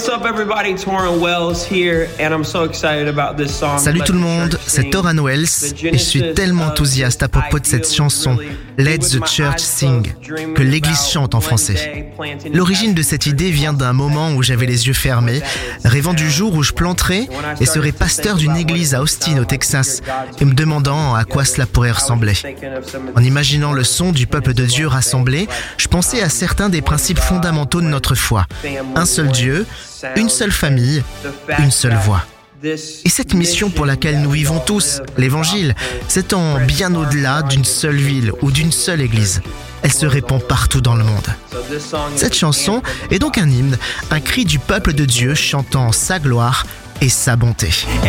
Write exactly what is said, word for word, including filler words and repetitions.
what's up everybody? Torrin Wells here and I'm so excited about this song. Salut tout le monde, c'est Torrin Wells et je suis tellement enthousiaste à propos de cette chanson Let the Church Sing, que l'Église chante en français. L'origine de cette idée vient d'un moment où j'avais les yeux fermés, rêvant du jour où je planterais et serais pasteur d'une église à Austin au Texas et me demandant à quoi cela pourrait ressembler. En imaginant le son du peuple de Dieu rassemblé, je pensais à certains des principes fondamentaux de notre foi. Un seul Dieu, une seule famille, une seule voix. Et cette mission pour laquelle nous vivons tous, l'Évangile, s'étend bien au-delà d'une seule ville ou d'une seule église. Elle se répand partout dans le monde. Cette chanson est donc un hymne, un cri du peuple de Dieu chantant sa gloire et sa bonté.